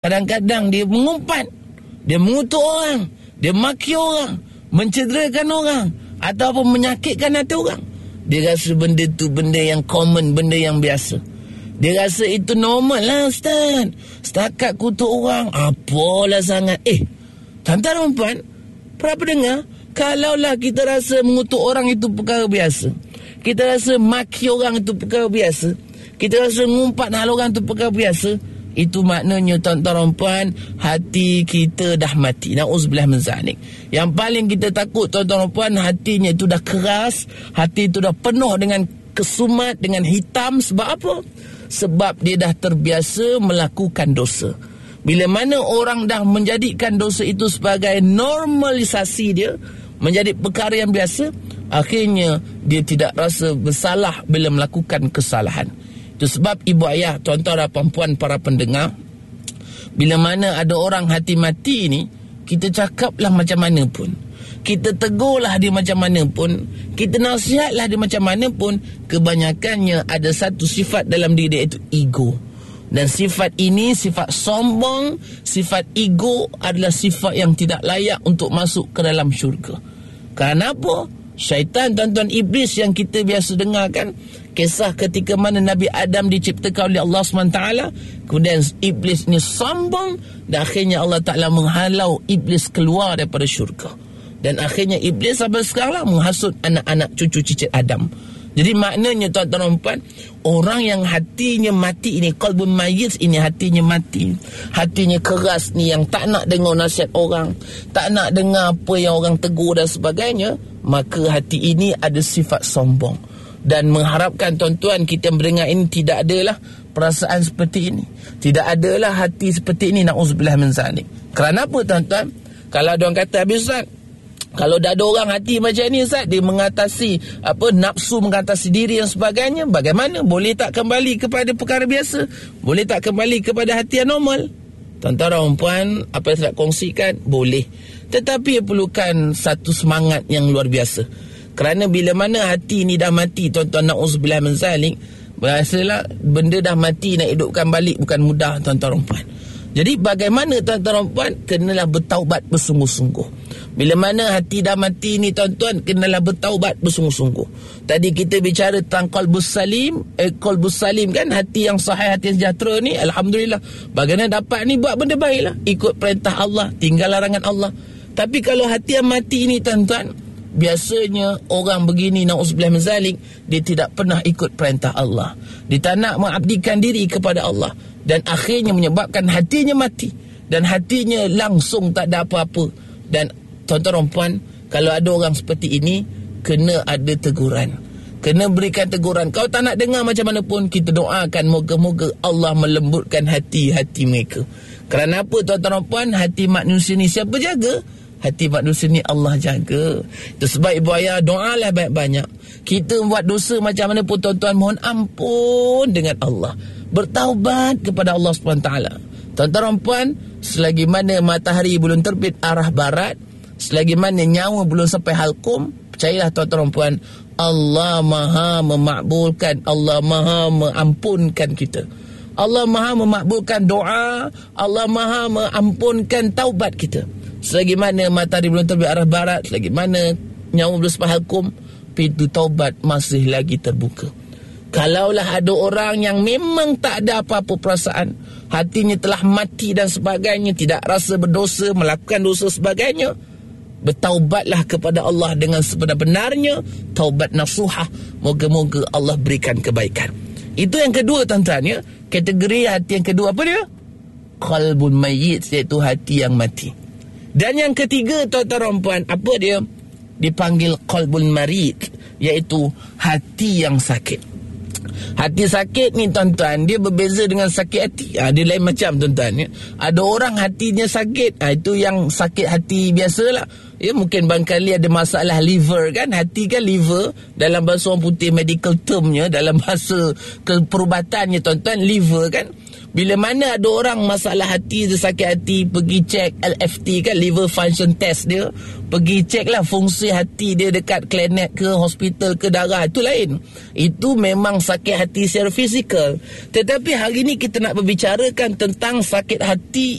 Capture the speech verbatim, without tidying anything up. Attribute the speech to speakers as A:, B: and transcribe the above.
A: Kadang-kadang dia mengumpat, dia mengutuk orang, dia maki orang, mencederakan orang, ataupun menyakitkan hati orang. Dia rasa benda tu benda yang common, benda yang biasa. Dia rasa itu normal lah, Ustaz. Setakat kutuk orang, apalah sangat. Eh, tuan-tuan dan puan, para pendengar, kalaulah kita rasa mengutuk orang itu perkara biasa, kita rasa maki orang itu perkara biasa, kita rasa ngumpat hal orang itu perkara biasa, itu maknanya tuan-tuan dan puan, hati kita dah mati. Na'udzubillah min zalik. Yang paling kita takut tuan-tuan dan puan, hatinya itu dah keras, hati itu dah penuh dengan kesumat, dengan hitam. Sebab apa? Sebab dia dah terbiasa melakukan dosa. Bila mana orang dah menjadikan dosa itu sebagai normalisasi dia, menjadi perkara yang biasa, akhirnya dia tidak rasa bersalah bila melakukan kesalahan. Itu sebab ibu ayah, tuan-tuan dan puan-puan para pendengar, bila mana ada orang hati mati ni, kita cakaplah macam mana pun, kita tegurlah dia macam mana pun, kita nasihatlah dia macam mana pun, kebanyakannya ada satu sifat dalam diri dia, iaitu ego. Dan sifat ini, sifat sombong, sifat ego adalah sifat yang tidak layak untuk masuk ke dalam syurga. Kerana apa? Syaitan, tuan-tuan, iblis yang kita biasa dengarkan, kisah ketika mana Nabi Adam diciptakan oleh Allah subhanahu wa taala, kemudian iblis ni sombong, dan akhirnya Allah Ta'ala menghalau iblis keluar daripada syurga. Dan akhirnya iblis sampai sekarang lah menghasut anak-anak cucu cicit Adam. Jadi maknanya tuan-tuan dan puan, orang yang hatinya mati ini, qalbun mayyit ini, hatinya mati, hatinya keras ni, yang tak nak dengar nasihat orang, tak nak dengar apa yang orang tegur dan sebagainya, maka hati ini ada sifat sombong. Dan mengharapkan tuan-tuan kita mendengar ini, tidak adalah perasaan seperti ini, tidak adalah hati seperti ini. Na'udzubillah min zalik. Kerana apa tuan-tuan? Kalau ada orang kata, habis Ustaz, kalau dah ada orang hati macam ni Ustaz, dia mengatasi apa, nafsu, mengatasi diri dan sebagainya, bagaimana? Boleh tak kembali kepada perkara biasa? Boleh tak kembali kepada hati yang normal? Tuan-tuan dan puan, apa yang saya nak kongsikan, boleh. Tetapi perlukan satu semangat yang luar biasa. Kerana bila mana hati ni dah mati, tuan-tuan, na'udzubillah min zalik, biasalah benda dah mati, nak hidupkan balik bukan mudah, tuan-tuan dan puan. Jadi bagaimana tuan-tuan dan puan? Kenalah bertaubat bersungguh-sungguh. Bila mana hati dah mati ni tuan-tuan, kenalah bertaubat bersungguh-sungguh. Tadi kita bicara tentang qalbus salim, eh, qalbus salim kan, hati yang sahih, hati yang sejahtera ni, alhamdulillah. Bagaimana dapat ni? Buat benda baiklah, ikut perintah Allah, tinggal larangan Allah. Tapi kalau hati yang mati ni tuan-tuan, biasanya orang begini, na'udzubillah min zalik, dia tidak pernah ikut perintah Allah, dia tak nak mengabdikan diri kepada Allah, dan akhirnya menyebabkan hatinya mati, dan hatinya langsung tak ada apa-apa. Dan tuan-tuan dan puan, kalau ada orang seperti ini, kena ada teguran, kena berikan teguran. Kalau tak nak dengar macam mana pun, kita doakan moga-moga Allah melembutkan hati-hati mereka. Kerana apa tuan-tuan dan puan? Hati manusia ni siapa jaga? Hati manusia ni Allah jaga. Itu sebab ibu ayah, doalah banyak-banyak. Kita buat dosa macam mana pun tuan-tuan, mohon ampun dengan Allah, bertaubat kepada Allah subhanahu wa taala. Tuan-tuan dan puan, selagi mana matahari belum terbit arah barat, selagi mana nyawa belum sampai halkum, percayalah tuan-tuan dan puan, Allah maha memakbulkan, Allah maha mengampunkan kita, Allah maha memakbulkan doa, Allah maha mengampunkan taubat kita. Selagi mana matahari belum terbit arah barat, selagi mana nyawa belum sampai halkum, pintu taubat masih lagi terbuka. Kalaulah ada orang yang memang tak ada apa-apa perasaan, hatinya telah mati dan sebagainya, tidak rasa berdosa, melakukan dosa sebagainya, bertaubatlah kepada Allah dengan sebenar-benarnya, taubat nasuhah. Moga-moga Allah berikan kebaikan. Itu yang kedua tuan-tuan ya. Kategori hati yang kedua apa dia? Qalbun mayyit, iaitu hati yang mati. Dan yang ketiga tuan-tuan dan puan, apa dia? Dipanggil qalbun marid, iaitu hati yang sakit. Hati sakit ni tuan-tuan, dia berbeza dengan sakit hati. Ha, dia lain macam tuan-tuan ya. Ada orang hatinya sakit, ha, itu yang sakit hati biasalah. Ya, mungkin barangkali ada masalah liver kan. Hati kan liver, dalam bahasa orang putih medical termnya, dalam bahasa keperubatannya tuan-tuan, liver kan. Bila mana ada orang masalah hati, dia sakit hati, pergi cek L F T kan, liver function test dia, pergi cek lah fungsi hati dia dekat klinik ke hospital ke darah, itu lain. Itu memang sakit hati secara fizikal. Tetapi hari ni kita nak berbicarakan tentang sakit hati